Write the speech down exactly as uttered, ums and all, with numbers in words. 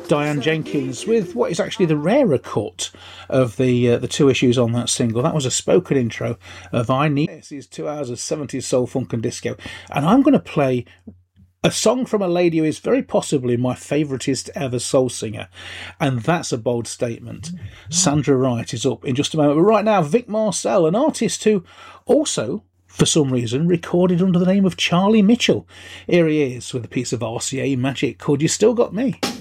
Diane Jenkins with what is actually the rarer cut of the uh, the two issues on that single. That was a spoken intro of I Need. This is two hours of seventies soul, funk and disco. And I'm going to play a song from a lady who is very possibly my favouriteest ever soul singer. And that's a bold statement. Sandra Wright is up in just a moment. But right now, Vic Marcel, an artist who also, for some reason, recorded under the name of Charlie Mitchell. Here he is with a piece of R C A magic called You Still Got Me.